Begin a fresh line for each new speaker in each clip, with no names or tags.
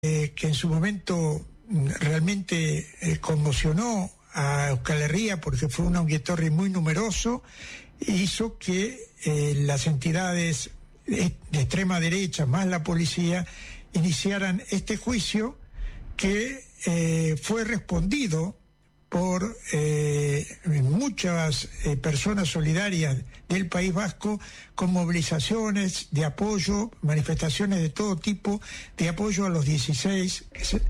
que en su momento realmente conmocionó a Euskal Herria porque fue un ongi-etorri muy numeroso, hizo que las entidades de extrema derecha más la policía iniciaran este juicio que fue respondido por muchas personas solidarias del País Vasco con movilizaciones de apoyo, manifestaciones de todo tipo de apoyo a los 16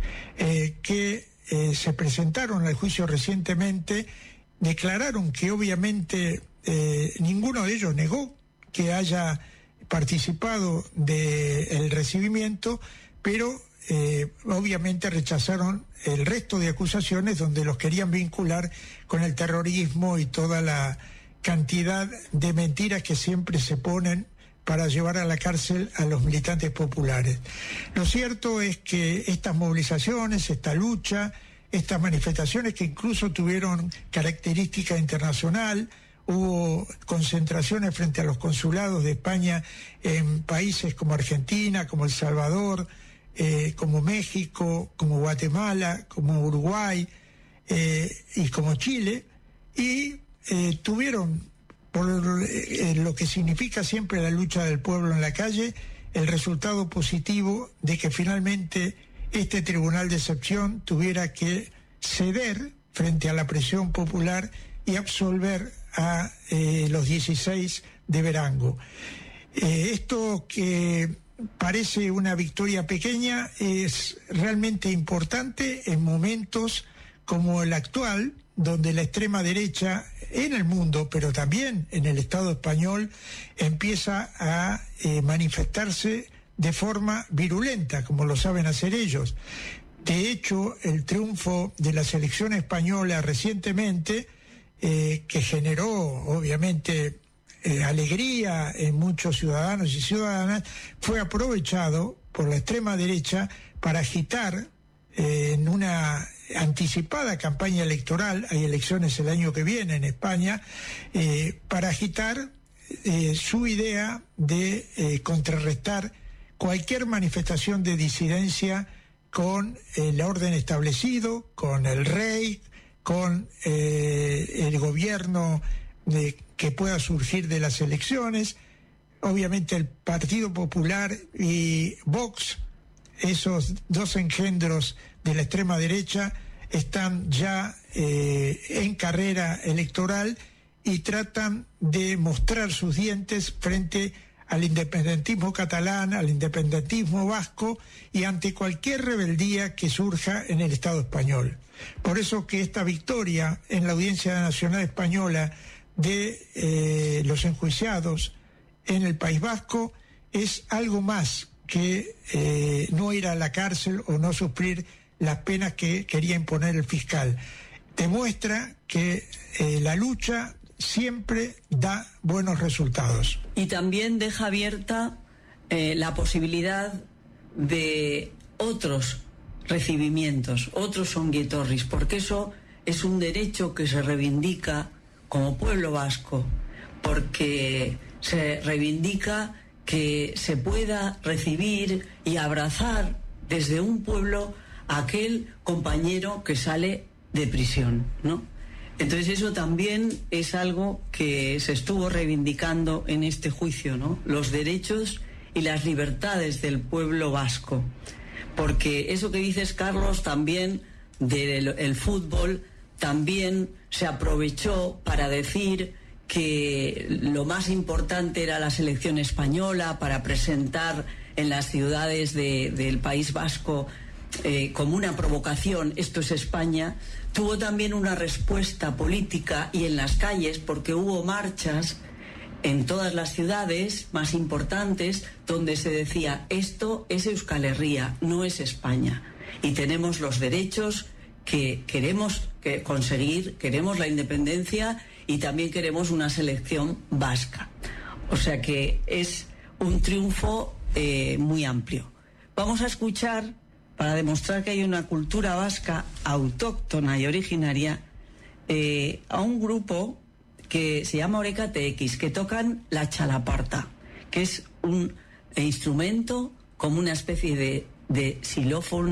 que se presentaron al juicio recientemente. Declararon que obviamente ninguno de ellos negó que haya participado del recibimiento, pero obviamente rechazaron el resto de acusaciones donde los querían vincular con el terrorismo y toda la cantidad de mentiras que siempre se ponen para llevar a la cárcel a los militantes populares. Lo cierto es que estas movilizaciones, esta lucha, estas manifestaciones que incluso tuvieron característica internacional, hubo concentraciones frente a los consulados de España en países como Argentina, como El Salvador, como México, como Guatemala, como Uruguay y como Chile, y tuvieron, por lo que significa siempre la lucha del pueblo en la calle, el resultado positivo de que finalmente este tribunal de excepción tuviera que ceder frente a la presión popular y absolver a los 16 de Verango. Esto que parece una victoria pequeña es realmente importante en momentos como el actual, donde la extrema derecha en el mundo, pero también en el Estado español, empieza a manifestarse de forma virulenta, como lo saben hacer ellos. De hecho, el triunfo de la selección española recientemente, que generó obviamente alegría en muchos ciudadanos y ciudadanas, fue aprovechado por la extrema derecha para agitar en una anticipada campaña electoral, hay elecciones el año que viene en España, para agitar su idea de contrarrestar cualquier manifestación de disidencia con el orden establecido, con el rey, con el gobierno que pueda surgir de las elecciones. Obviamente el Partido Popular y Vox, esos dos engendros de la extrema derecha, están ya en carrera electoral y tratan de mostrar sus dientes frente al independentismo catalán, al independentismo vasco y ante cualquier rebeldía que surja en el Estado español. Por eso que esta victoria en la Audiencia Nacional Española de los enjuiciados en el País Vasco es algo más que no ir a la cárcel o no sufrir las penas que quería imponer el fiscal. Demuestra que la lucha siempre da buenos resultados.
Y también deja abierta la posibilidad de otros recibimientos, otros ongi-etorris, porque eso es un derecho que se reivindica como pueblo vasco, porque se reivindica que se pueda recibir y abrazar desde un pueblo a aquel compañero que sale de prisión, ¿no? Entonces eso también es algo que se estuvo reivindicando en este juicio, ¿no? Los derechos y las libertades del pueblo vasco. Porque eso que dices, Carlos, también del fútbol, también se aprovechó para decir que lo más importante era la selección española, para presentar en las ciudades del País Vasco como una provocación, esto es España. Tuvo también una respuesta política y en las calles, porque hubo marchas en todas las ciudades más importantes donde se decía: esto es Euskal Herria, no es España, y tenemos los derechos que queremos conseguir, queremos la independencia y también queremos una selección vasca. O sea que es un triunfo muy amplio. Vamos a escuchar, para demostrar que hay una cultura vasca autóctona y originaria, a un grupo que se llama Oreca TX, que tocan la chalaparta, que es un instrumento como una especie de xilófono